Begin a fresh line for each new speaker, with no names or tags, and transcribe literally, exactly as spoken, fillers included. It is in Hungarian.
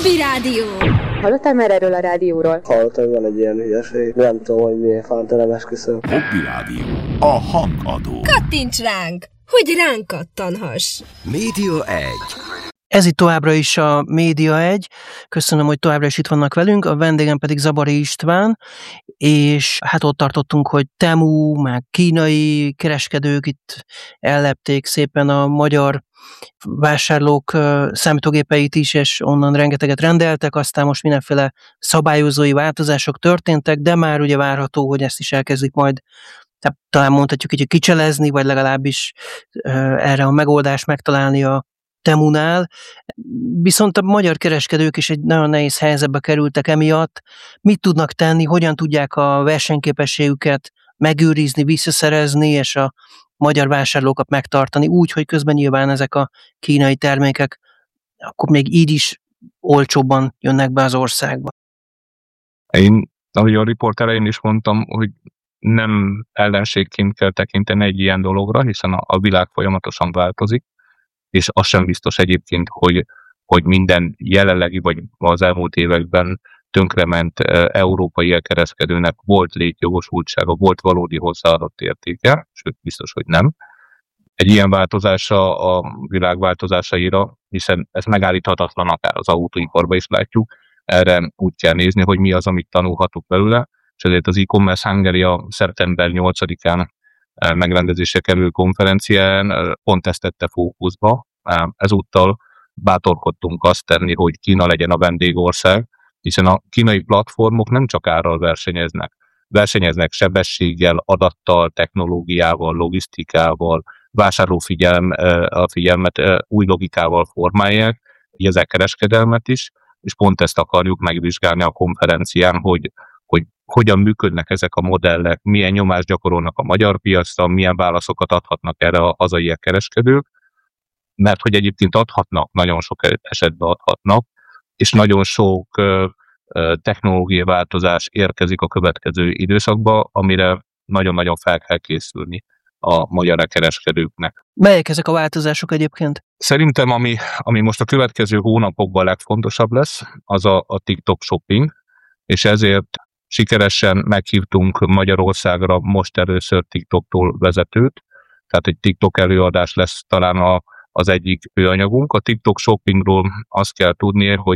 Hobby Rádió.
Hallottál már erről a rádióról?
Hallottam, hogy van egy ilyen hülyeség. Nem tudom, hogy miért fánt, nem esküszöm.
Hobby Rádió. A hangadó.
Kattints ránk, hogy ránk kattanhass.
Média egy.
Ez itt továbbra is a Média egy. Köszönöm, hogy továbbra is itt vannak velünk. A vendégem pedig Zabari István, és hát ott tartottunk, hogy Temu, meg kínai kereskedők itt ellepték szépen a magyar vásárlók számítógépeit is, és onnan rengeteget rendeltek, aztán most mindenféle szabályozói változások történtek, de már ugye várható, hogy ezt is elkezdik majd, tehát talán mondhatjuk így, hogy kicselezni, vagy legalábbis erre a megoldást megtalálni a Temunál, viszont a magyar kereskedők is egy nagyon nehéz helyzetbe kerültek emiatt. Mit tudnak tenni, hogyan tudják a versenyképességüket megőrizni, visszaszerezni, és a magyar vásárlókat megtartani úgy, hogy közben nyilván ezek a kínai termékek akkor még így is olcsóbban jönnek be az országba.
Én, ahogy a riport elején is mondtam, hogy nem ellenségként kell tekinteni egy ilyen dologra, hiszen a, a világ folyamatosan változik, és az sem biztos egyébként, hogy, hogy minden jelenlegi vagy az elmúlt években tönkrement európai elkereskedőnek volt létjogosultsága, volt valódi hozzáadott értéke, sőt biztos, hogy nem. Egy ilyen változása a világ változásaira, hiszen ez megállíthatatlan, akár az autóiparban is látjuk, erre úgy kell nézni, hogy mi az, amit tanulhatunk belőle, és ezért az e-commerce Hungary a szeptember nyolcadikán megrendezésre kerülő konferencián pont ezt tette fókuszba. Ezúttal bátorkodtunk azt tenni, hogy Kína legyen a vendégország, hiszen a kínai platformok nem csak árral versenyeznek. Versenyeznek sebességgel, adattal, technológiával, logisztikával, vásárlófigyelm, a figyelmet új logikával formálják, így ezek kereskedelmet is, és pont ezt akarjuk megvizsgálni a konferencián, hogy hogy hogyan működnek ezek a modellek, milyen nyomást gyakorolnak a magyar piacra, milyen válaszokat adhatnak erre a hazai kereskedők, mert hogy egyébként adhatnak, nagyon sok esetben adhatnak, és nagyon sok uh, technológiai változás érkezik a következő időszakba, amire nagyon-nagyon fel kell készülni a magyar kereskedőknek.
Melyek ezek a változások egyébként?
Szerintem, ami, ami most a következő hónapokban a legfontosabb lesz, az a, a TikTok shopping, és ezért sikeresen meghívtunk Magyarországra most először TikToktól vezetőt, tehát egy TikTok előadás lesz talán a, az egyik főanyagunk. A TikTok shoppingról azt kell tudni, hogy